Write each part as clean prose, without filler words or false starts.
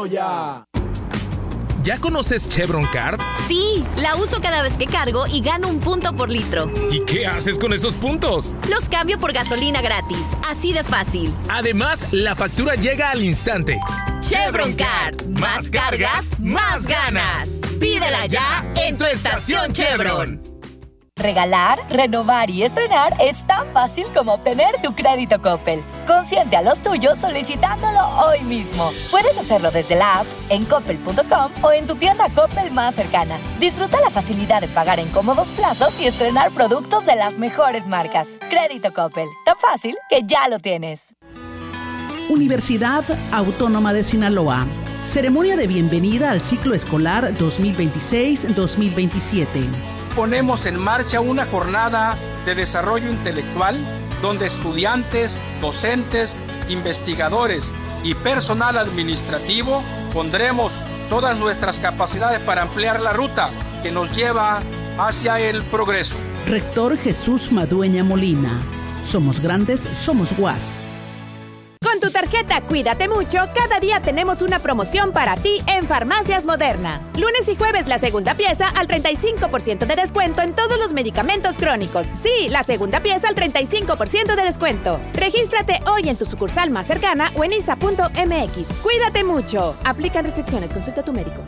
¡Pídelo ya! ¿Ya conoces Chevron Card? Sí, la uso cada vez que cargo y gano 1 punto por litro. ¿Y qué haces con esos puntos? Los cambio por gasolina gratis, así de fácil. Además, la factura llega al instante. Chevron Card. Más cargas, más ganas. Pídela ya en tu estación Chevron. Regalar, renovar y estrenar es tan fácil como obtener tu crédito Coppel. Consiente a los tuyos solicitándolo hoy mismo. Puedes hacerlo desde la app, en coppel.com o en tu tienda Coppel más cercana. Disfruta la facilidad de pagar en cómodos plazos y estrenar productos de las mejores marcas. Crédito Coppel, tan fácil que ya lo tienes. Universidad Autónoma de Sinaloa. Ceremonia de bienvenida al ciclo escolar 2026-2027. Ponemos en marcha una jornada de desarrollo intelectual donde estudiantes, docentes, investigadores y personal administrativo pondremos todas nuestras capacidades para ampliar la ruta que nos lleva hacia el progreso. Rector Jesús Madueña Molina. Somos grandes, somos UAS. Con tu tarjeta Cuídate Mucho, cada día tenemos una promoción para ti en Farmacias Moderna. Lunes y jueves la segunda pieza al 35% de descuento en todos los medicamentos crónicos. Sí, la segunda pieza al 35% de descuento. Regístrate hoy en tu sucursal más cercana o en isa.mx. Cuídate mucho. Aplican restricciones. Consulta a tu médico.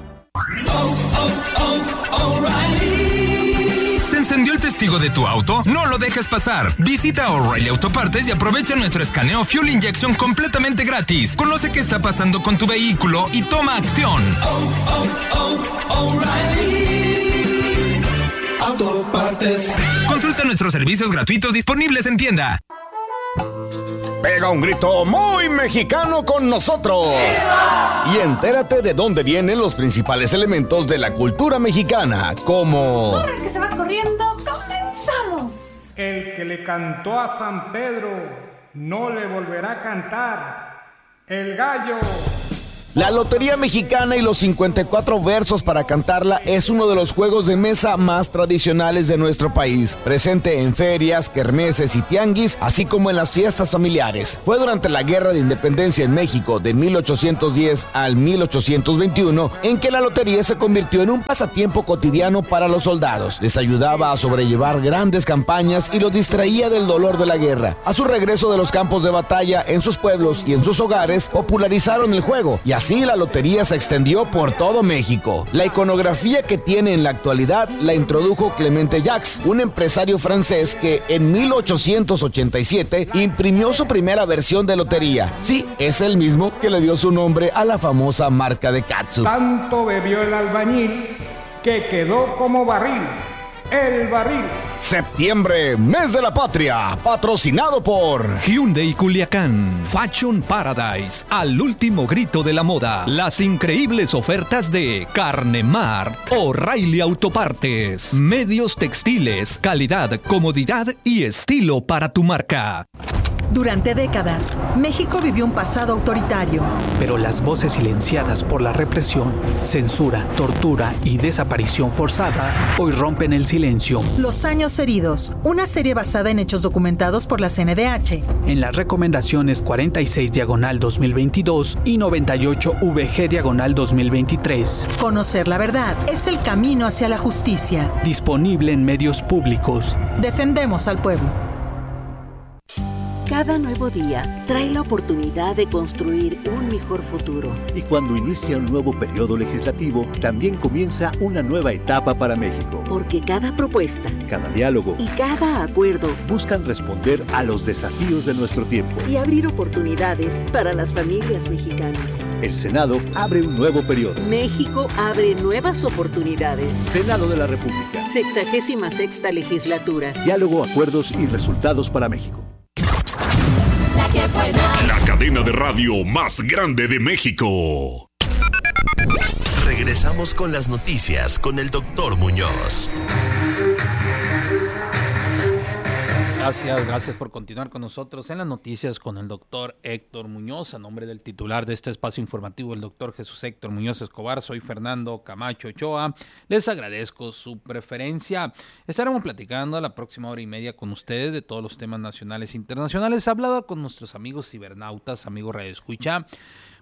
¿Se encendió el testigo de tu auto? No lo dejes pasar. Visita O'Reilly Autopartes y aprovecha nuestro escaneo Fuel Injection completamente gratis. Conoce qué está pasando con tu vehículo y toma acción. O'Reilly Autopartes. Consulta nuestros servicios gratuitos disponibles en tienda. Pega un grito muy mexicano con nosotros y entérate de dónde vienen los principales elementos de la cultura mexicana, como... ¡Corre que se va corriendo! ¡Comenzamos! El que le cantó a San Pedro no le volverá a cantar. El gallo. La Lotería Mexicana y los 54 versos para cantarla es uno de los juegos de mesa más tradicionales de nuestro país, presente en ferias, kermeses y tianguis, así como en las fiestas familiares. Fue durante la Guerra de Independencia en México de 1810 al 1821 en que la lotería se convirtió en un pasatiempo cotidiano para los soldados. Les ayudaba a sobrellevar grandes campañas y los distraía del dolor de la guerra. A su regreso de los campos de batalla en sus pueblos y en sus hogares, popularizaron el juego y así la lotería se extendió por todo México. La iconografía que tiene en la actualidad la introdujo Clemente Jacques, un empresario francés que en 1887 imprimió su primera versión de lotería. Sí, es el mismo que le dio su nombre a la famosa marca de catsup. Tanto bebió el albañil que quedó como barril. El barril. Septiembre, mes de la patria, patrocinado por Hyundai Culiacán, Fashion Paradise, al último grito de la moda, las increíbles ofertas de Carne Mart, O'Reilly Autopartes, medios textiles, calidad, comodidad y estilo para tu marca. Durante décadas, México vivió un pasado autoritario. Pero las voces silenciadas por la represión, censura, tortura y desaparición forzada hoy rompen el silencio. Los años heridos, una serie basada en hechos documentados por la CNDH. En las recomendaciones 46/2022 y 98/VG/2023. Conocer la verdad es el camino hacia la justicia. Disponible en medios públicos. Defendemos al pueblo. Cada nuevo día trae la oportunidad de construir un mejor futuro. Y cuando inicia un nuevo periodo legislativo, también comienza una nueva etapa para México. Porque cada propuesta, cada diálogo y cada acuerdo buscan responder a los desafíos de nuestro tiempo y abrir oportunidades para las familias mexicanas. El Senado abre un nuevo periodo. México abre nuevas oportunidades. Senado de la República. 66ª legislatura. Diálogo, acuerdos y resultados para México. La cadena de radio más grande de México. Regresamos con las noticias con el Dr. Muñoz. Gracias por continuar con nosotros en las noticias con el doctor Héctor Muñoz. A nombre del titular de este espacio informativo, el doctor Jesús Héctor Muñoz Escobar, soy Fernando Camacho Ochoa. Les agradezco su preferencia. Estaremos platicando a la próxima hora y media con ustedes de todos los temas nacionales e internacionales. He hablado con nuestros amigos cibernautas, amigos radioescucha.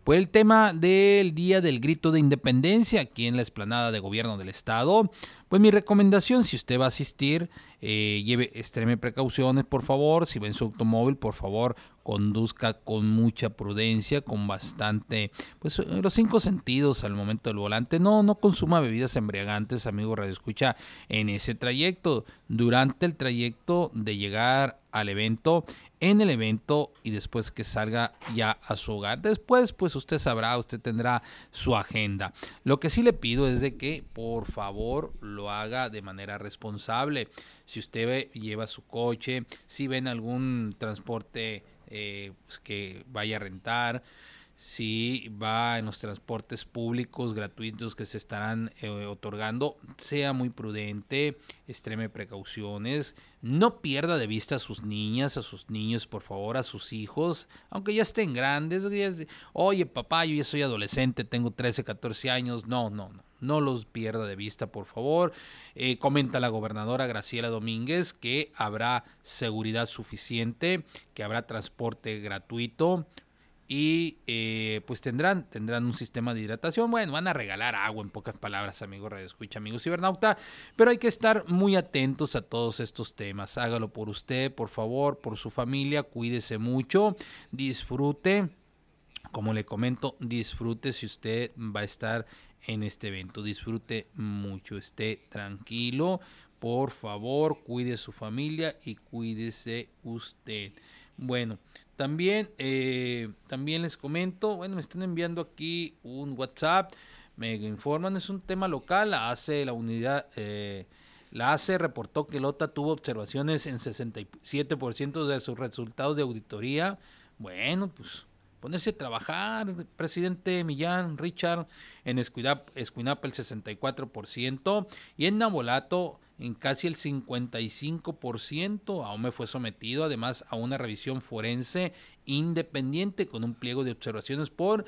por el tema del Día del Grito de Independencia aquí en la explanada de Gobierno del Estado. Pues mi recomendación, si usted va a asistir, extreme precauciones, por favor. Si va en su automóvil, por favor, conduzca con mucha prudencia, con bastante, pues los 5 sentidos al momento del volante. No consuma bebidas embriagantes, amigo radioescucha, en ese trayecto, durante el trayecto de llegar al evento, en el evento y después que salga ya a su hogar. Después, pues usted sabrá, usted tendrá su agenda. Lo que sí le pido es de que, por favor, lo haga de manera responsable. Si usted lleva su coche, si ven algún transporte pues que vaya a rentar, si va en los transportes públicos gratuitos que se estarán otorgando, sea muy prudente, extreme precauciones, no pierda de vista a sus niñas, a sus niños, por favor, a sus hijos, aunque ya estén grandes. Oye, papá, yo ya soy adolescente, tengo 13, 14 años, no los pierda de vista, por favor. Comenta la gobernadora Graciela Domínguez que habrá seguridad suficiente, que habrá transporte gratuito y pues tendrán un sistema de hidratación. Bueno, van a regalar agua, en pocas palabras, amigos radioescucha, amigos cibernauta, pero hay que estar muy atentos a todos estos temas. Hágalo por usted, por favor, por su familia, cuídese mucho, disfrute, como le comento, disfrute si usted va a estar en este evento, disfrute mucho, esté tranquilo, por favor, cuide su familia y cuídese usted. Bueno, también les comento, me están enviando aquí un WhatsApp, me informan, es un tema local, la ACE reportó que Lota tuvo observaciones en 67% de sus resultados de auditoría. Bueno, pues ponerse a trabajar, presidente Millán, Richard, en Escuinapa el 64% y en Navolato en casi el 55%. Aún me fue sometido además a una revisión forense independiente con un pliego de observaciones por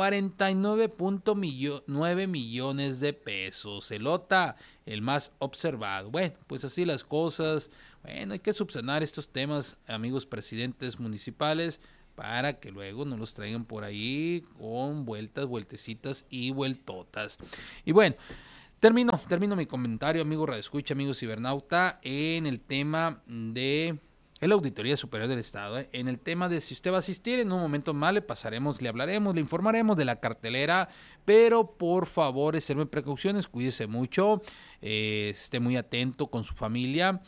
49.9 millones de pesos. Elota, el más observado. Bueno, pues así las cosas. Bueno, hay que subsanar estos temas, amigos presidentes municipales, para que luego no los traigan por ahí con vueltecitas y vueltotas. Y bueno, termino mi comentario, amigo radioescucha, amigo cibernauta, en el tema de la Auditoría Superior del Estado, en el tema de si usted va a asistir. En un momento más le hablaremos, le informaremos de la cartelera, pero por favor, extreme precauciones, cuídese mucho, esté muy atento con su familia.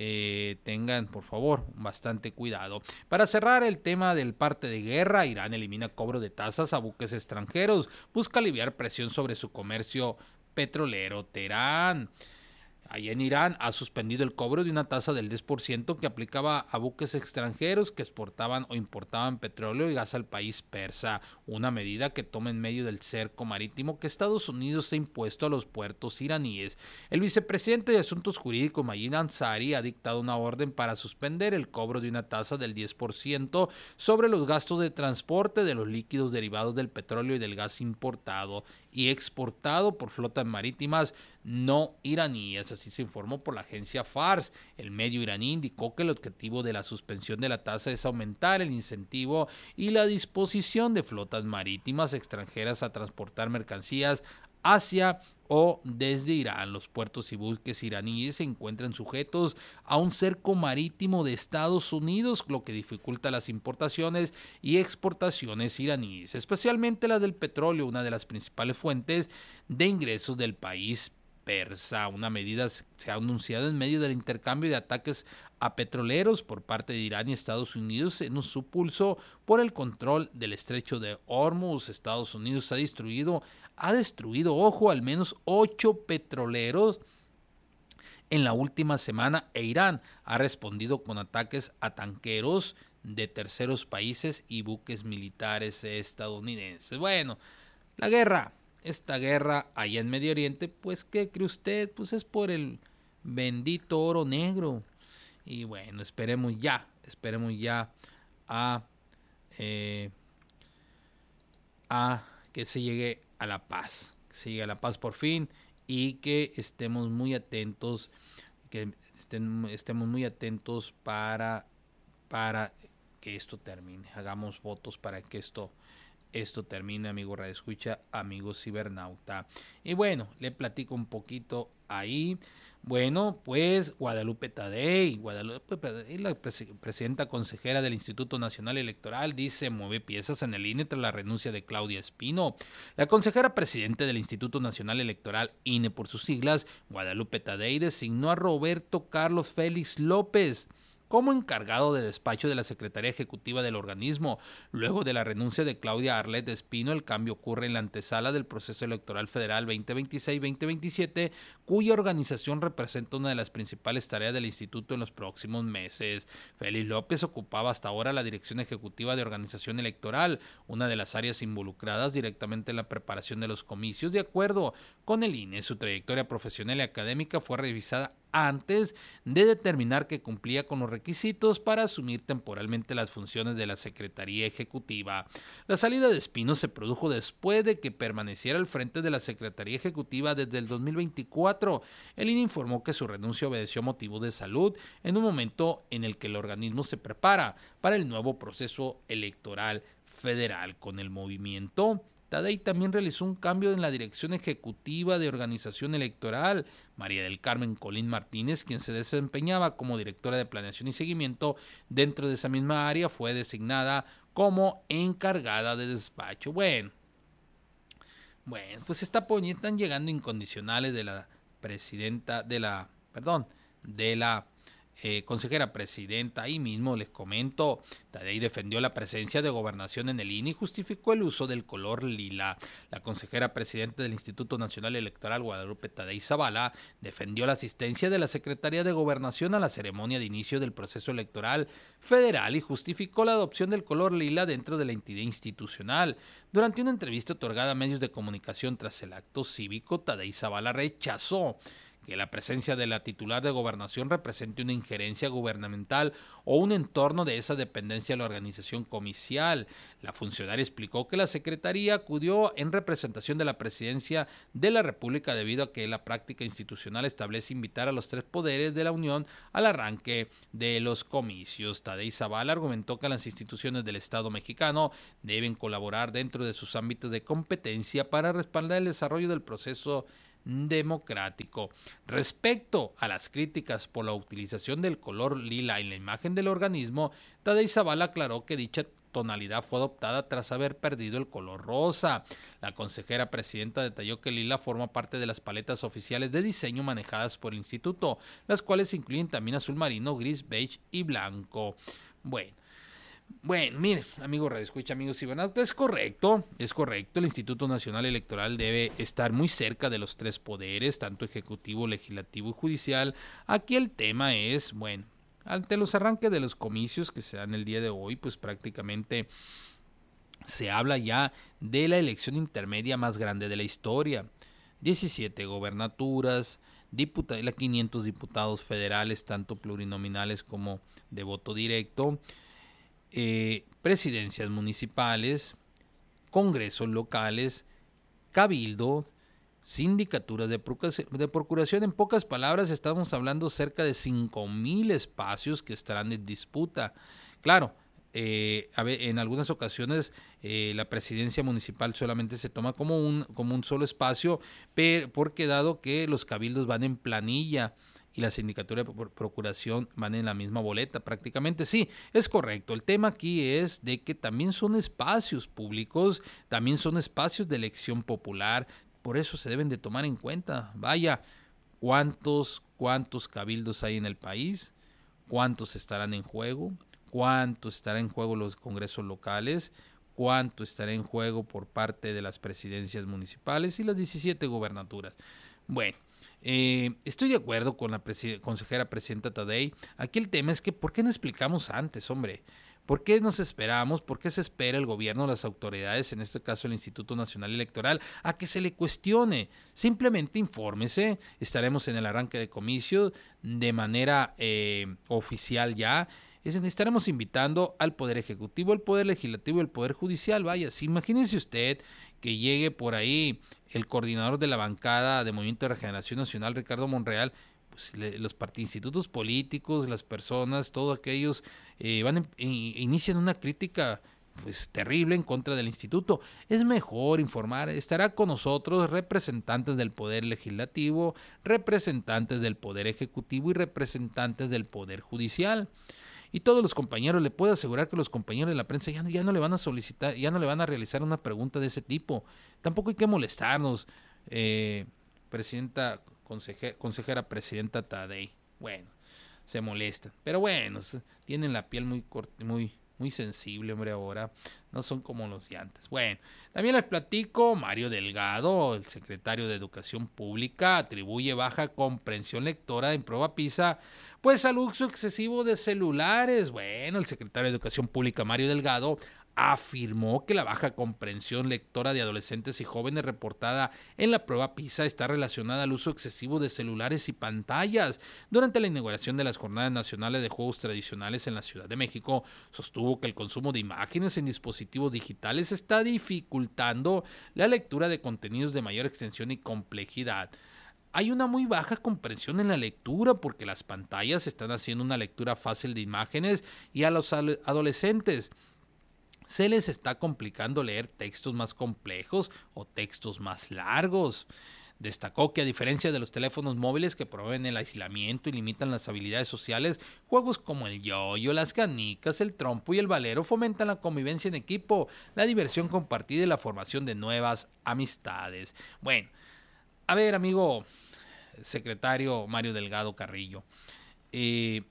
Tengan por favor bastante cuidado. Para cerrar el tema del parte de guerra, Irán elimina cobro de tasas a buques extranjeros, busca aliviar presión sobre su comercio petrolero. Teherán, allá en Irán, ha suspendido el cobro de una tasa del 10% que aplicaba a buques extranjeros que exportaban o importaban petróleo y gas al país persa, una medida que toma en medio del cerco marítimo que Estados Unidos ha impuesto a los puertos iraníes. El vicepresidente de Asuntos Jurídicos, Majid Ansari, ha dictado una orden para suspender el cobro de una tasa del 10% sobre los gastos de transporte de los líquidos derivados del petróleo y del gas importado y exportado por flotas marítimas no iraníes. Así se informó por la agencia Fars. El medio iraní indicó que el objetivo de la suspensión de la tasa es aumentar el incentivo y la disposición de flotas marítimas extranjeras a transportar mercancías hacia o desde Irán. Los puertos y buques iraníes se encuentran sujetos a un cerco marítimo de Estados Unidos, lo que dificulta las importaciones y exportaciones iraníes, especialmente la del petróleo, una de las principales fuentes de ingresos del país persa. Una medida se ha anunciado en medio del intercambio de ataques a petroleros por parte de Irán y Estados Unidos en su pulso por el control del estrecho de Hormuz. Estados Unidos ha destruido, ojo, al menos 8 petroleros en la última semana, e Irán ha respondido con ataques a tanqueros de terceros países y buques militares estadounidenses. Bueno, esta guerra allá en Medio Oriente, pues, ¿qué cree usted? Pues es por el bendito oro negro. Y bueno, esperemos ya a que se llegue a la paz, por fin, y que estemos muy atentos, para que esto termine. Hagamos votos para que esto esto termine, amigo radioescucha, amigo cibernauta. Y bueno, le platico un poquito ahí. Bueno, pues Guadalupe Tadei, la presidenta consejera del Instituto Nacional Electoral, dice, mueve piezas en el INE tras la renuncia de Claudia Espino. La consejera presidente del Instituto Nacional Electoral, INE por sus siglas, Guadalupe Tadei, designó a Roberto Carlos Félix López como encargado de despacho de la Secretaría Ejecutiva del organismo. Luego de la renuncia de Claudia Arlet Espino, el cambio ocurre en la antesala del proceso electoral federal 2026-2027, cuya organización representa una de las principales tareas del instituto en los próximos meses. Félix López ocupaba hasta ahora la dirección ejecutiva de organización electoral, una de las áreas involucradas directamente en la preparación de los comicios. De acuerdo con el INE, su trayectoria profesional y académica fue revisada antes de determinar que cumplía con los requisitos para asumir temporalmente las funciones de la Secretaría Ejecutiva. La salida de Espino se produjo después de que permaneciera al frente de la Secretaría Ejecutiva desde el 2024. El INE informó que su renuncia obedeció a motivos de salud en un momento en el que el organismo se prepara para el nuevo proceso electoral federal. Con el movimiento, Tadei también realizó un cambio en la dirección ejecutiva de organización electoral. María del Carmen Colín Martínez, quien se desempeñaba como directora de planeación y seguimiento dentro de esa misma área, fue designada como encargada de despacho. Bueno, pues están llegando incondicionales de la presidenta, de la consejera presidenta. Ahí mismo les comento, Tadei defendió la presencia de gobernación en el INE y justificó el uso del color lila. La consejera presidenta del Instituto Nacional Electoral, Guadalupe Tadei Zavala, defendió la asistencia de la Secretaría de Gobernación a la ceremonia de inicio del proceso electoral federal y justificó la adopción del color lila dentro de la entidad institucional. Durante una entrevista otorgada a medios de comunicación tras el acto cívico, Tadei Zavala rechazó que la presencia de la titular de gobernación represente una injerencia gubernamental o un entorno de esa dependencia de la organización comicial. La funcionaria explicó que la Secretaría acudió en representación de la Presidencia de la República debido a que la práctica institucional establece invitar a los tres poderes de la Unión al arranque de los comicios. Tadei Zavala argumentó que las instituciones del Estado mexicano deben colaborar dentro de sus ámbitos de competencia para respaldar el desarrollo del proceso democrático. Respecto a las críticas por la utilización del color lila en la imagen del organismo, Tadei Zavala aclaró que dicha tonalidad fue adoptada tras haber perdido el color rosa. La consejera presidenta detalló que el lila forma parte de las paletas oficiales de diseño manejadas por el instituto, las cuales incluyen también azul marino, gris, beige y blanco. Bueno, mire, amigo radioescucha, amigos cibernautas, es correcto, el Instituto Nacional Electoral debe estar muy cerca de los tres poderes, tanto ejecutivo, legislativo y judicial. Aquí el tema es, ante los arranques de los comicios que se dan el día de hoy, pues prácticamente se habla ya de la elección intermedia más grande de la historia. 17 gobernaturas, 500 diputados federales, tanto plurinominales como de voto directo, presidencias municipales, congresos locales, cabildo, sindicaturas de procuración. En pocas palabras, estamos hablando cerca de 5,000 espacios que estarán en disputa. Claro, en algunas ocasiones la presidencia municipal solamente se toma como un solo espacio, porque dado que los cabildos van en planilla y la sindicatura de procuración van en la misma boleta prácticamente. Sí, es correcto. El tema aquí es de que también son espacios públicos, también son espacios de elección popular, por eso se deben de tomar en cuenta. Vaya, ¿cuántos cabildos hay en el país? ¿Cuántos estarán en juego? ¿Cuánto estará en juego los congresos locales? ¿Cuánto estará en juego por parte de las presidencias municipales y las 17 gobernaturas? Bueno, estoy de acuerdo con la consejera presidenta Tadei. Aquí el tema es que ¿por qué no explicamos antes, hombre? ¿Por qué nos esperamos? ¿Por qué se espera el gobierno, las autoridades, en este caso el Instituto Nacional Electoral, a que se le cuestione? Simplemente infórmese. Estaremos en el arranque de comicio de manera oficial ya. Estaremos invitando al Poder Ejecutivo, al Poder Legislativo y al Poder Judicial. Vaya, imagínense usted que llegue por ahí el coordinador de la bancada de Movimiento de Regeneración Nacional, Ricardo Monreal, pues los institutos políticos, las personas, todos aquellos inician una crítica pues terrible en contra del instituto. Es mejor informar. Estará con nosotros representantes del Poder Legislativo, representantes del Poder Ejecutivo y representantes del Poder Judicial. Y todos los compañeros, le puedo asegurar que los compañeros de la prensa ya no le van a solicitar, ya no le van a realizar una pregunta de ese tipo. Tampoco hay que molestarnos, consejera presidenta Tadei. Bueno, se molestan. Pero bueno, tienen la piel muy sensible, hombre, ahora. No son como los de antes. Bueno, también les platico, Mario Delgado, el secretario de Educación Pública, atribuye baja comprensión lectora en prueba PISA, pues al uso excesivo de celulares. Bueno, el secretario de Educación Pública, Mario Delgado, afirmó que la baja comprensión lectora de adolescentes y jóvenes reportada en la prueba PISA está relacionada al uso excesivo de celulares y pantallas. Durante la inauguración de las Jornadas Nacionales de Juegos Tradicionales en la Ciudad de México, sostuvo que el consumo de imágenes en dispositivos digitales está dificultando la lectura de contenidos de mayor extensión y complejidad. Hay una muy baja comprensión en la lectura porque las pantallas están haciendo una lectura fácil de imágenes y a los adolescentes se les está complicando leer textos más complejos o textos más largos. Destacó que a diferencia de los teléfonos móviles que promueven el aislamiento y limitan las habilidades sociales, juegos como el yoyo, las canicas, el trompo y el valero fomentan la convivencia en equipo, la diversión compartida y la formación de nuevas amistades. Bueno, a ver, amigo secretario Mario Delgado Carrillo, el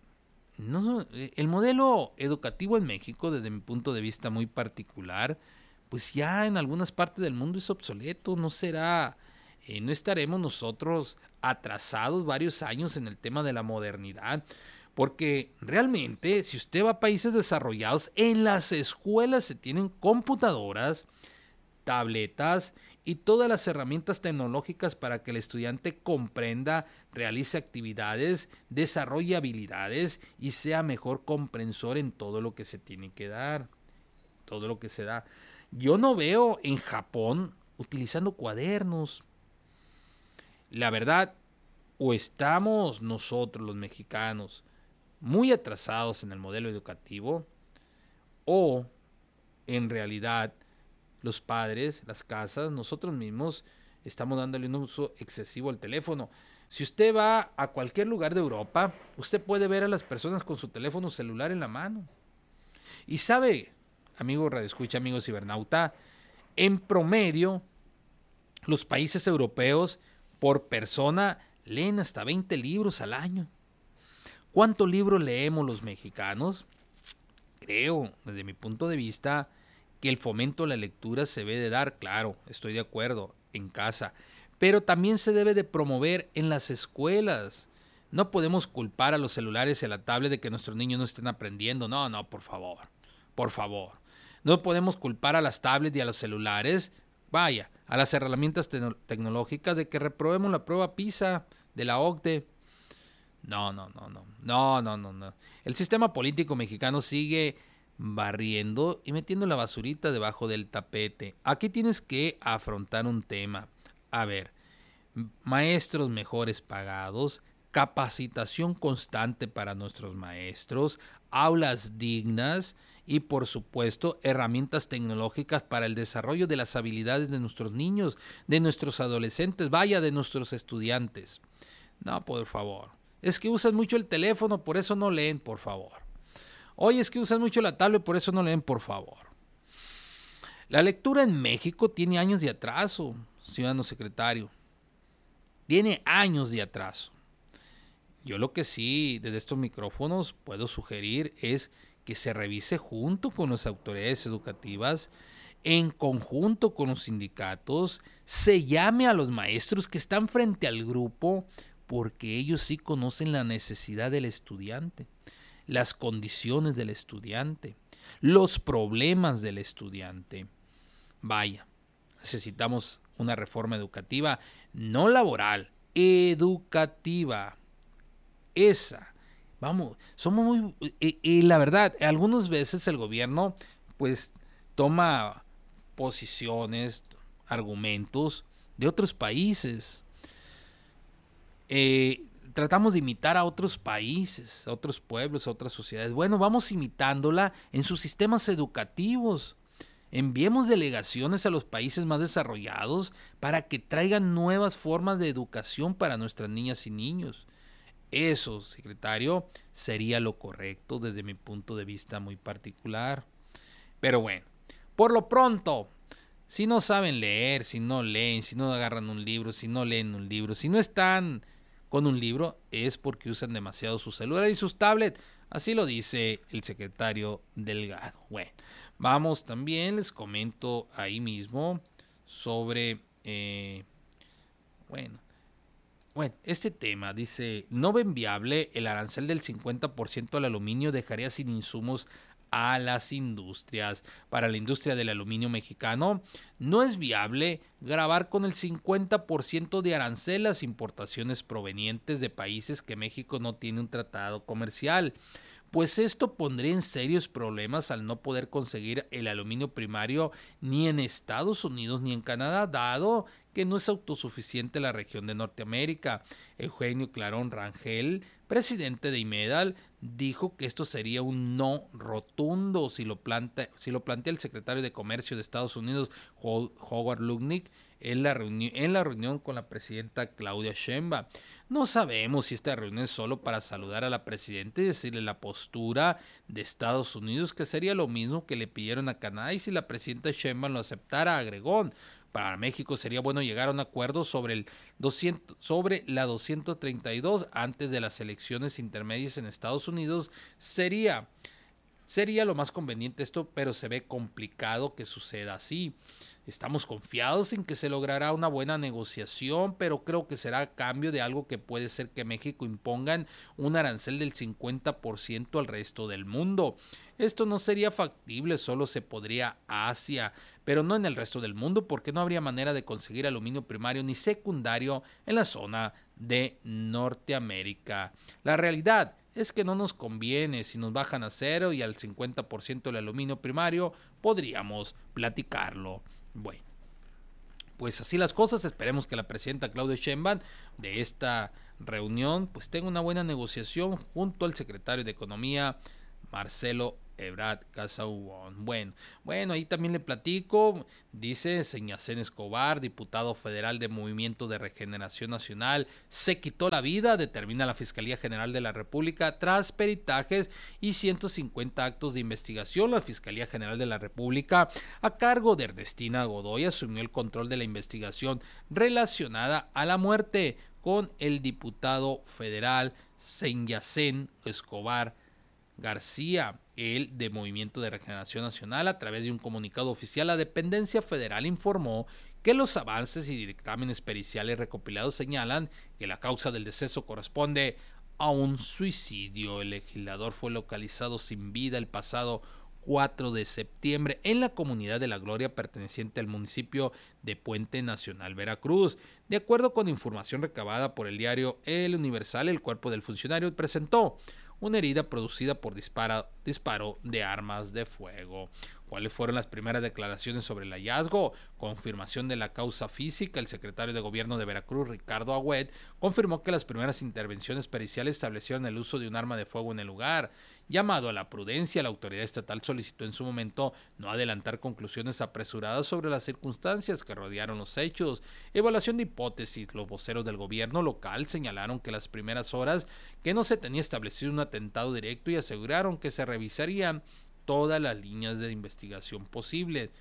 modelo educativo en México, desde mi punto de vista muy particular, pues ya en algunas partes del mundo es obsoleto. No estaremos nosotros atrasados varios años en el tema de la modernidad, porque realmente si usted va a países desarrollados, en las escuelas se tienen computadoras, tabletas y todas las herramientas tecnológicas para que el estudiante comprenda, realice actividades, desarrolle habilidades y sea mejor comprensor en todo lo que se tiene que dar, todo lo que se da. Yo no veo en Japón utilizando cuadernos. La verdad, o estamos nosotros los mexicanos muy atrasados en el modelo educativo, o en realidad los padres, las casas, nosotros mismos estamos dándole un uso excesivo al teléfono. Si usted va a cualquier lugar de Europa, usted puede ver a las personas con su teléfono celular en la mano. Y sabe, amigo radioescucha, amigo cibernauta, en promedio, los países europeos por persona leen hasta 20 libros al año. ¿Cuántos libros leemos los mexicanos? Creo, desde mi punto de vista, que el fomento a la lectura se debe de dar, claro, estoy de acuerdo, en casa, pero también se debe de promover en las escuelas. No podemos culpar a los celulares y a la tablet de que nuestros niños no estén aprendiendo. No, por favor. No podemos culpar a las tablets y a los celulares, a las herramientas tecnológicas de que reprobemos la prueba PISA de la OCDE. No. El sistema político mexicano sigue barriendo y metiendo la basurita debajo del tapete. Aquí tienes que afrontar un tema. A ver, maestros mejores pagados, capacitación constante para nuestros maestros, aulas dignas y, por supuesto, herramientas tecnológicas para el desarrollo de las habilidades de nuestros niños, de nuestros adolescentes, de nuestros estudiantes. No, por favor. Es que usan mucho el teléfono, por eso no leen, por favor. Oye, es que usan mucho la tablet, por eso no leen, por favor. La lectura en México tiene años de atraso, ciudadano secretario. Tiene años de atraso. Yo lo que sí, desde estos micrófonos, puedo sugerir es que se revise junto con las autoridades educativas, en conjunto con los sindicatos, se llame a los maestros que están frente al grupo, porque ellos sí conocen la necesidad del estudiante, las condiciones del estudiante, los problemas del estudiante. Necesitamos una reforma educativa, no laboral, educativa. Esa. Somos muy... Y la verdad, algunas veces el gobierno pues toma posiciones, argumentos de otros países. Tratamos de imitar a otros países, a otros pueblos, a otras sociedades. Bueno, vamos imitándola en sus sistemas educativos. Enviemos delegaciones a los países más desarrollados para que traigan nuevas formas de educación para nuestras niñas y niños. Eso, secretario, sería lo correcto desde mi punto de vista muy particular. Pero bueno, por lo pronto, si no saben leer, si no leen, si no agarran un libro, si no leen un libro, si no están con un libro, es porque usan demasiado su celular y sus tablets. Así lo dice el secretario Delgado. Bueno, vamos también, les comento ahí mismo sobre, este tema. Dice, no ven viable el arancel del 50% al aluminio, dejaría sin insumos a las industrias. Para la industria del aluminio mexicano, no es viable gravar con el 50% de arancel las importaciones provenientes de países que México no tiene un tratado comercial, pues esto pondría en serios problemas al no poder conseguir el aluminio primario ni en Estados Unidos ni en Canadá, dado que no es autosuficiente la región de Norteamérica. Eugenio Clarón Rangel, presidente de IMEDAL, dijo que esto sería un no rotundo si lo plantea el secretario de Comercio de Estados Unidos, Howard Lutnick, en la reunión con la presidenta Claudia Sheinbaum. No sabemos si esta reunión es solo para saludar a la presidenta y decirle la postura de Estados Unidos, que sería lo mismo que le pidieron a Canadá, y si la presidenta Sheinbaum lo aceptara, agregó. Para México sería bueno llegar a un acuerdo sobre la 232 antes de las elecciones intermedias en Estados Unidos. Sería lo más conveniente esto, pero se ve complicado que suceda así. Estamos confiados en que se logrará una buena negociación, pero creo que será a cambio de algo que puede ser que México impongan un arancel del 50% al resto del mundo. Esto no sería factible, solo se podría a Asia, pero no en el resto del mundo, porque no habría manera de conseguir aluminio primario ni secundario en la zona de Norteamérica. La realidad es que no nos conviene. Si nos bajan a 0 y al 50% el aluminio primario, podríamos platicarlo. Bueno, pues así las cosas. Esperemos que la presidenta Claudia Sheinbaum de esta reunión pues tenga una buena negociación junto al secretario de Economía, Marcelo Ebrard Casaubon. Bueno, ahí también le platico, dice Señacén Escobar, diputado federal de Movimiento de Regeneración Nacional, se quitó la vida, determina la Fiscalía General de la República, tras peritajes y 150 actos de investigación. La Fiscalía General de la República, a cargo de Ernestina Godoy, asumió el control de la investigación relacionada a la muerte con el diputado federal Señacén Escobar García. El de Movimiento de Regeneración Nacional, a través de un comunicado oficial, la dependencia federal informó que los avances y dictámenes periciales recopilados señalan que la causa del deceso corresponde a un suicidio. El legislador fue localizado sin vida el pasado 4 de septiembre en la comunidad de La Gloria, perteneciente al municipio de Puente Nacional, Veracruz. De acuerdo con información recabada por el diario El Universal, el cuerpo del funcionario presentó una herida producida por disparo de armas de fuego. ¿Cuáles fueron las primeras declaraciones sobre el hallazgo? Confirmación de la causa física. El secretario de Gobierno de Veracruz, Ricardo Agüed, confirmó que las primeras intervenciones periciales establecieron el uso de un arma de fuego en el lugar. Llamado a la prudencia, la autoridad estatal solicitó en su momento no adelantar conclusiones apresuradas sobre las circunstancias que rodearon los hechos. Evaluación de hipótesis. Los voceros del gobierno local señalaron que las primeras horas que no se tenía establecido un atentado directo y aseguraron que se revisarían todas las líneas de investigación posibles.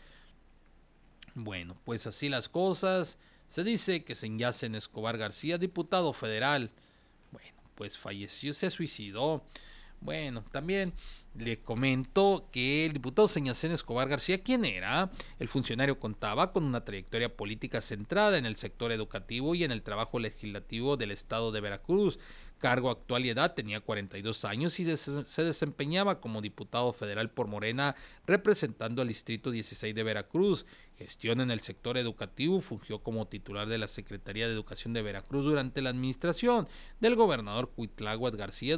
Bueno, pues así las cosas. Se dice que Señacén Escobar García, diputado federal, pues falleció, se suicidó. Bueno, también le comento que el diputado Señacén Escobar García, ¿quién era? El funcionario contaba con una trayectoria política centrada en el sector educativo y en el trabajo legislativo del estado de Veracruz. Cargo, actual y edad, tenía 42 años y se desempeñaba como diputado federal por Morena, representando al Distrito 16 de Veracruz. Gestión en el sector educativo, fungió como titular de la Secretaría de Educación de Veracruz durante la administración del gobernador Cuitláhuac García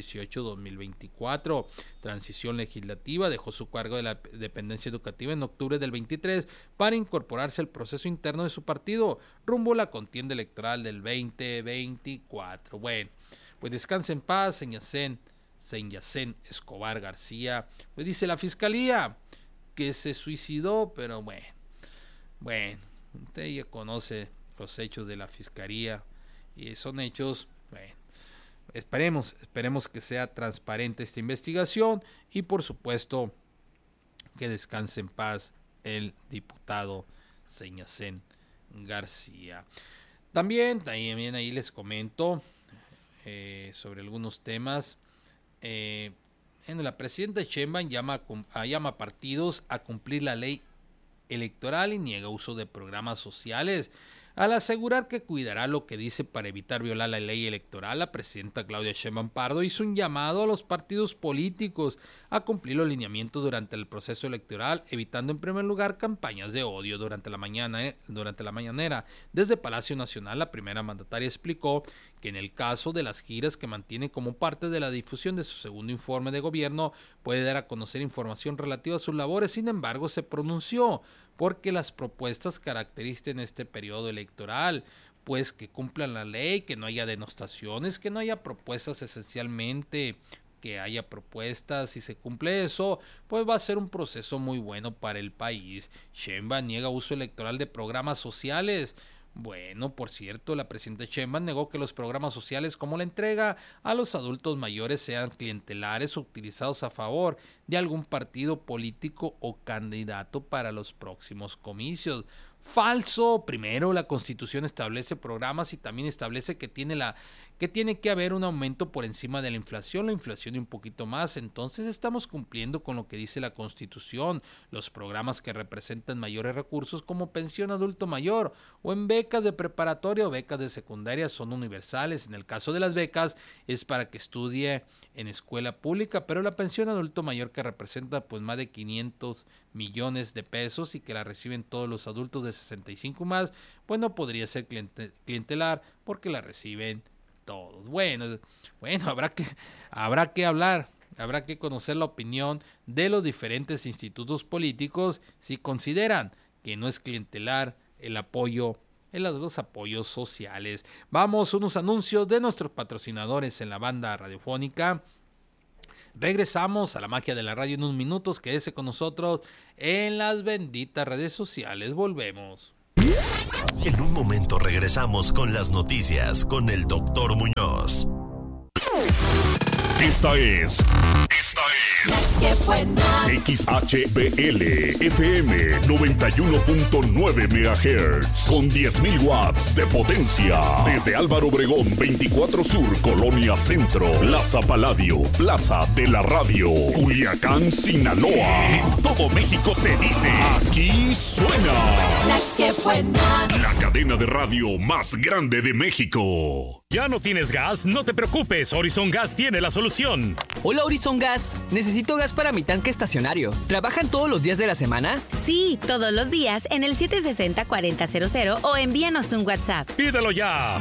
2018-2024. Transición legislativa, dejó su cargo de la dependencia educativa en octubre del 23 para incorporarse al proceso interno de su partido rumbo a la contienda electoral del 2024. Bueno, pues descanse en paz, Señacén Escobar García. Pues dice la Fiscalía, que se suicidó, pero bueno, usted ya conoce los hechos de la fiscalía y son hechos, esperemos que sea transparente esta investigación y por supuesto que descanse en paz el diputado Señacén García. También ahí les comento sobre algunos temas. La presidenta Sheinbaum llama a partidos a cumplir la ley electoral y niega uso de programas sociales. Al asegurar que cuidará lo que dice para evitar violar la ley electoral, la presidenta Claudia Sheinbaum Pardo hizo un llamado a los partidos políticos a cumplir los lineamientos durante el proceso electoral, evitando en primer lugar campañas de odio durante la mañanera. Desde Palacio Nacional, la primera mandataria explicó que en el caso de las giras que mantiene como parte de la difusión de su segundo informe de gobierno, puede dar a conocer información relativa a sus labores. Sin embargo, se pronunció porque las propuestas caracterizan este periodo electoral, pues que cumplan la ley, que no haya denostaciones, que no haya propuestas esencialmente, que haya propuestas. Si se cumple eso, pues va a ser un proceso muy bueno para el país. Sheinbaum niega uso electoral de programas sociales. Bueno, por cierto, la presidenta Sheinbaum negó que los programas sociales como la entrega a los adultos mayores sean clientelares o utilizados a favor de algún partido político o candidato para los próximos comicios. Falso. Primero, la Constitución establece programas y también establece que tiene que haber un aumento por encima de la inflación y un poquito más. Entonces estamos cumpliendo con lo que dice la Constitución. Los programas que representan mayores recursos como pensión adulto mayor o en becas de preparatoria o becas de secundaria son universales. En el caso de las becas es para que estudie en escuela pública, pero la pensión adulto mayor que representa pues más de 500 millones de pesos y que la reciben todos los adultos de 65 más, pues no podría ser clientelar porque la reciben todos. Bueno, habrá que hablar, habrá que conocer la opinión de los diferentes institutos políticos si consideran que no es clientelar el apoyo en los apoyos sociales. Vamos a unos anuncios de nuestros patrocinadores en la banda radiofónica. Regresamos a la magia de la radio en unos minutos. Quédese con nosotros en las benditas redes sociales. Volvemos. En un momento regresamos con las noticias con el Dr. Muñoz. Esta es XHBL FM 91.9 MHz con 10.000 watts de potencia. Desde Álvaro Obregón 24 Sur, Colonia Centro, Plaza Paladio, Plaza de la Radio, Culiacán, Sinaloa. En todo México se dice, aquí suena La que buena. La cadena de radio más grande de México. ¿Ya no tienes gas? No te preocupes, Horizon Gas tiene la solución. Hola Horizon Gas, necesito gas para mi tanque estacionario. ¿Trabajan todos los días de la semana? Sí, todos los días en el 760-4000 o envíanos un WhatsApp. ¡Pídelo ya!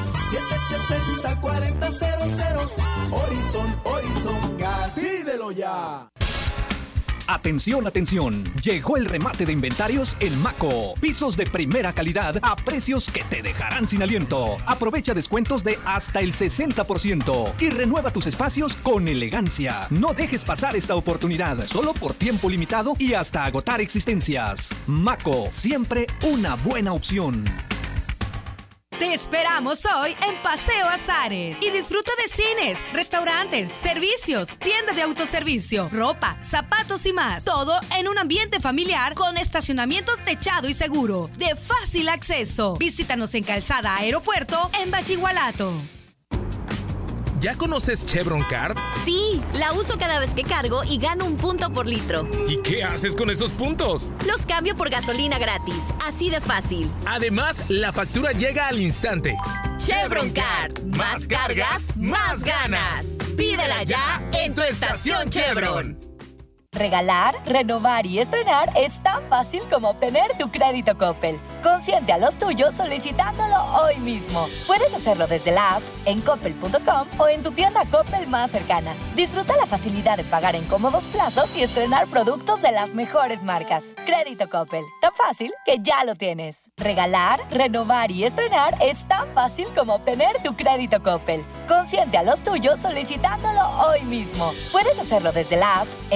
760-4000 Horizon Gas. ¡Pídelo ya! Atención, atención. Llegó el remate de inventarios en Maco. Pisos de primera calidad a precios que te dejarán sin aliento. Aprovecha descuentos de hasta el 60% y renueva tus espacios con elegancia. No dejes pasar esta oportunidad, solo por tiempo limitado y hasta agotar existencias. Maco, siempre una buena opción. Te esperamos hoy en Paseo Azares y disfruta de cines, restaurantes, servicios, tienda de autoservicio, ropa, zapatos y más. Todo en un ambiente familiar con estacionamiento techado y seguro, de fácil acceso. Visítanos en Calzada Aeropuerto en Bachigualato. ¿Ya conoces Chevron Card? Sí, la uso cada vez que cargo y gano 1 punto por litro. ¿Y qué haces con esos puntos? Los cambio por gasolina gratis, así de fácil. Además, la factura llega al instante. Chevron Card. Más cargas, más ganas. Pídela ya en tu estación Chevron. Regalar, renovar y estrenar es tan fácil como obtener tu crédito Coppel. Consiente a los tuyos solicitándolo hoy mismo. Puedes hacerlo desde la app, en coppel.com o en tu tienda Coppel más cercana. Disfruta la facilidad de pagar en cómodos plazos y estrenar productos de las mejores marcas. Crédito Coppel, tan fácil que ya lo tienes. Regalar, renovar y estrenar es tan fácil como obtener tu crédito Coppel. Consiente a los tuyos solicitándolo hoy mismo. Puedes hacerlo desde la app, en coppel.com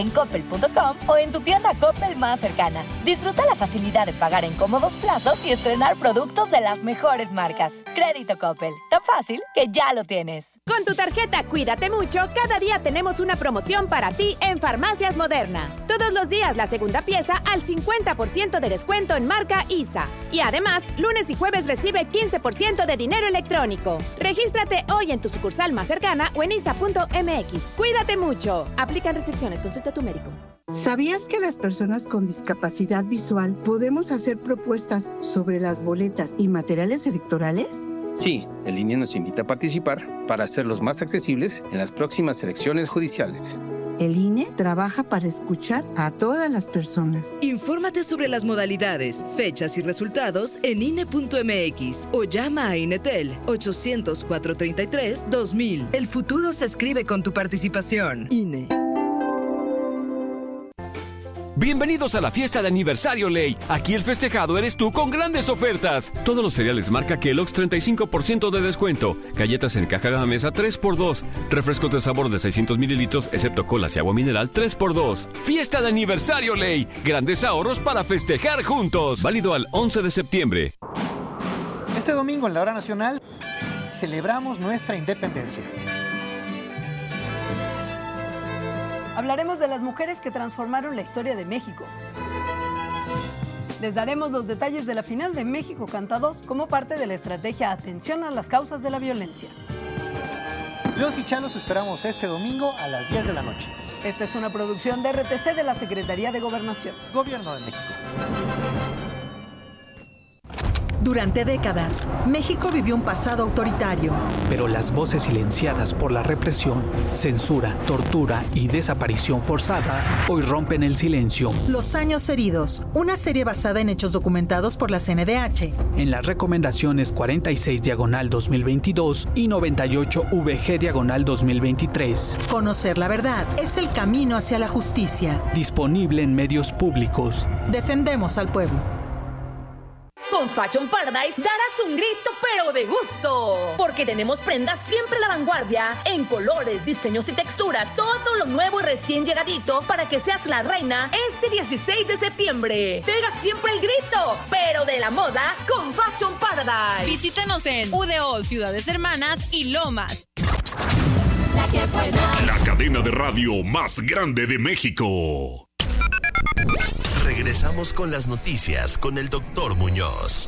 coppel.com o en tu tienda Coppel más cercana. Disfruta la facilidad de pagar en cómodos plazos y estrenar productos de las mejores marcas. Crédito Coppel, tan fácil que ya lo tienes. Con tu tarjeta Cuídate Mucho, cada día tenemos una promoción para ti en Farmacias Moderna. Todos los días la segunda pieza al 50% de descuento en marca ISA. Y además, lunes y jueves recibe 15% de dinero electrónico. Regístrate hoy en tu sucursal más cercana o en isa.mx. Cuídate mucho. Aplican restricciones. Consulta a tu médico. ¿Sabías que las personas con discapacidad visual podemos hacer propuestas sobre las boletas y materiales electorales? Sí, el INE nos invita a participar para hacerlos más accesibles en las próximas elecciones judiciales. El INE trabaja para escuchar a todas las personas. Infórmate sobre las modalidades, fechas y resultados en INE.mx o llama a INETEL 800-433-2000. El futuro se escribe con tu participación. INE. Bienvenidos a la fiesta de aniversario Ley. Aquí el festejado eres tú con grandes ofertas. Todos los cereales marca Kellogg's 35% de descuento. Galletas en caja de la mesa 3x2. Refrescos de sabor de 600 mililitros, excepto colas y agua mineral 3x2. Fiesta de aniversario Ley. Grandes ahorros para festejar juntos. Válido al 11 de septiembre. Este domingo en la Hora Nacional celebramos nuestra independencia. Hablaremos de las mujeres que transformaron la historia de México. Les daremos los detalles de la final de México Canta 2 como parte de la estrategia Atención a las causas de la violencia. Los y Chalos esperamos este domingo a las 10 de la noche. Esta es una producción de RTC de la Secretaría de Gobernación. Gobierno de México. Durante décadas, México vivió un pasado autoritario. Pero las voces silenciadas por la represión, censura, tortura y desaparición forzada hoy rompen el silencio. Los años heridos, una serie basada en hechos documentados por la CNDH. En las recomendaciones 46/2022 y 98VG/2023. Conocer la verdad es el camino hacia la justicia. Disponible en medios públicos. Defendemos al pueblo. Con Fashion Paradise darás un grito pero de gusto, porque tenemos prendas siempre a la vanguardia, en colores, diseños y texturas, todo lo nuevo y recién llegadito para que seas la reina este 16 de septiembre. Pega siempre el grito, pero de la moda con Fashion Paradise. Visítanos en UDO, Ciudades Hermanas y Lomas. La cadena de radio más grande de México. Regresamos con las noticias con el Dr. Muñoz.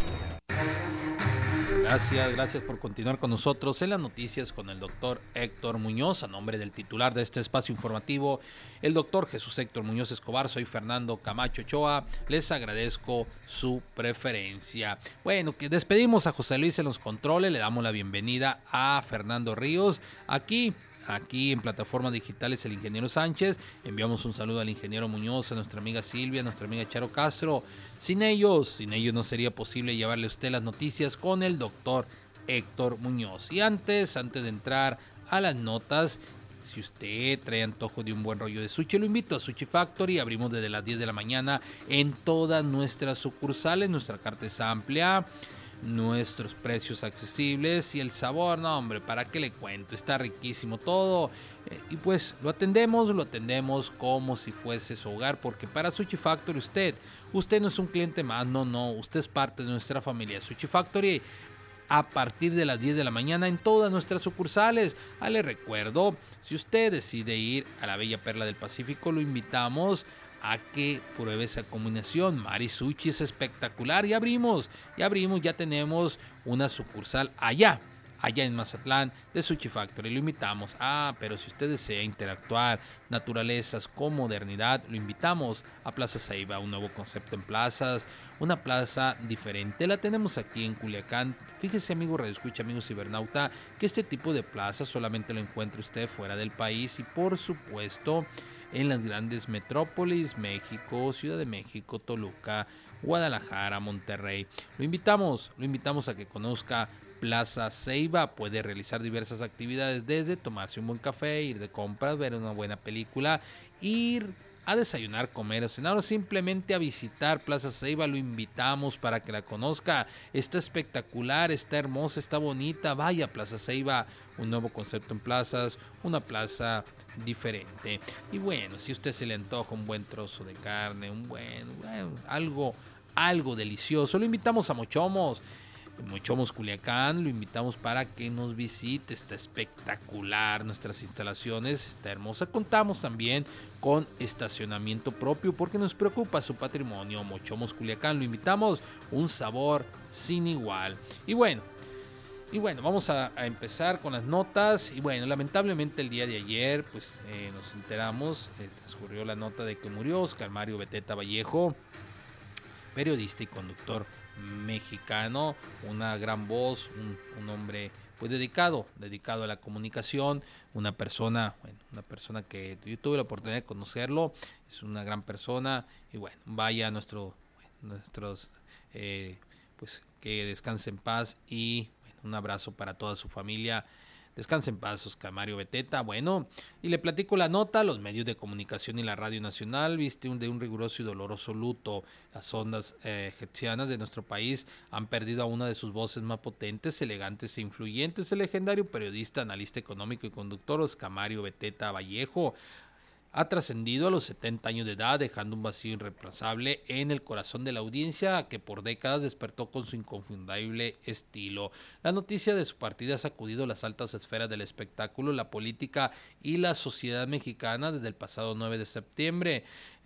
Gracias por continuar con nosotros en las noticias con el doctor Héctor Muñoz. A nombre del titular de este espacio informativo, el doctor Jesús Héctor Muñoz Escobar, soy Fernando Camacho Ochoa. Les agradezco su preferencia. Bueno, que despedimos a José Luis en los controles, le damos la bienvenida a Fernando Ríos. Aquí en plataformas digitales el ingeniero Sánchez. Enviamos un saludo al ingeniero Muñoz, a nuestra amiga Silvia, a nuestra amiga Charo Castro. Sin ellos no sería posible llevarle a usted las noticias con el doctor Héctor Muñoz. Y antes de entrar a las notas, si usted trae antojo de un buen rollo de sushi, lo invito a Sushi Factory. Abrimos desde las 10 de la mañana en todas nuestras sucursales. Nuestra carta es amplia, nuestros precios accesibles y el sabor, no hombre, ¿para qué le cuento? Está riquísimo todo. Y pues lo atendemos como si fuese su hogar, porque para Sushi Factory usted no es un cliente más, no, usted es parte de nuestra familia. Sushi Factory a partir de las 10 de la mañana en todas nuestras sucursales. Le recuerdo, si usted decide ir a la Bella Perla del Pacífico, lo invitamos a que pruebe esa combinación. Mari Sushi es espectacular. Ya tenemos una sucursal allá en Mazatlán de Sushi Factory. Lo invitamos. Pero si usted desea interactuar, naturalezas con modernidad, lo invitamos a Plaza Ceiba, un nuevo concepto en plazas, una plaza diferente. La tenemos aquí en Culiacán. Fíjese, amigo Radio Escucha, amigo cibernauta, que este tipo de plazas solamente lo encuentra usted fuera del país y por supuesto en las grandes metrópolis, México, Ciudad de México, Toluca, Guadalajara, Monterrey. Lo invitamos a que conozca Plaza Ceiba. Puede realizar diversas actividades, desde tomarse un buen café, ir de compras, ver una buena película, ir a desayunar, comer o cenar o simplemente a visitar Plaza Ceiba, lo invitamos para que la conozca. Está espectacular, está hermosa, está bonita. Vaya a Plaza Ceiba, un nuevo concepto en plazas, una plaza diferente. Y bueno, si a usted se le antoja un buen trozo de carne, algo delicioso, lo invitamos a Mochomos. Mochomos Culiacán, lo invitamos para que nos visite. Está espectacular nuestras instalaciones, está hermosa. Contamos también con estacionamiento propio porque nos preocupa su patrimonio. Mochomos Culiacán, lo invitamos, un sabor sin igual. Y bueno, vamos a empezar con las notas. Y bueno, lamentablemente el día de ayer pues nos enteramos, transcurrió la nota de que murió Oscar Mario Beteta Vallejo, periodista y conductor mexicano, una gran voz, un hombre pues dedicado a la comunicación, una persona que yo tuve la oportunidad de conocerlo, es una gran persona. Y bueno, vaya nuestros pues que descanse en paz y bueno, un abrazo para toda su familia. Descanse en paz, Oscar Mario Beteta. Bueno, y le platico la nota. Los medios de comunicación y la Radio Nacional visten de un riguroso y doloroso luto. Las ondas hertzianas de nuestro país han perdido a una de sus voces más potentes, elegantes e influyentes. El legendario periodista, analista económico y conductor Oscar Mario Beteta Vallejo ha trascendido a los 70 años de edad, dejando un vacío irreemplazable en el corazón de la audiencia que por décadas despertó con su inconfundible estilo. La noticia de su partida ha sacudido las altas esferas del espectáculo, la política y la sociedad mexicana desde el pasado 9 de septiembre.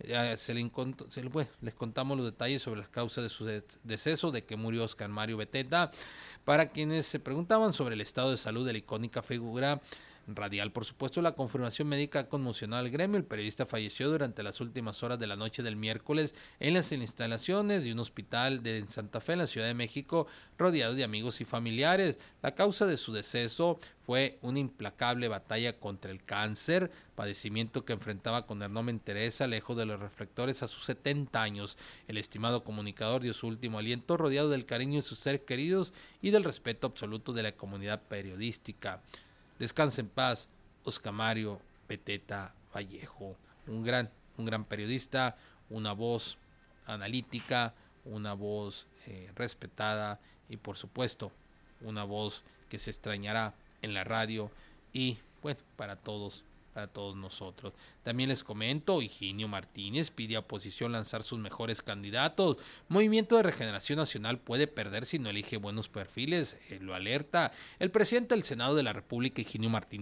Les contamos los detalles sobre las causas de su deceso, de que murió Oscar Mario Beteta. Para quienes se preguntaban sobre el estado de salud de la icónica figura radial, por supuesto, la confirmación médica ha conmocionado al gremio. El periodista falleció durante las últimas horas de la noche del miércoles en las instalaciones de un hospital de Santa Fe, en la Ciudad de México, rodeado de amigos y familiares. La causa de su deceso fue una implacable batalla contra el cáncer, padecimiento que enfrentaba con enorme entereza, lejos de los reflectores a sus 70 años. El estimado comunicador dio su último aliento rodeado del cariño de sus seres queridos y del respeto absoluto de la comunidad periodística. Descanse en paz, Oscar Mario Beteta Vallejo, un gran periodista, una voz analítica, una voz respetada y por supuesto una voz que se extrañará en la radio y bueno, para todos nosotros. También les comento, Higinio Martínez pide a oposición lanzar sus mejores candidatos. Movimiento de Regeneración Nacional puede perder si no elige buenos perfiles, lo alerta el presidente del Senado de la República, Higinio Martínez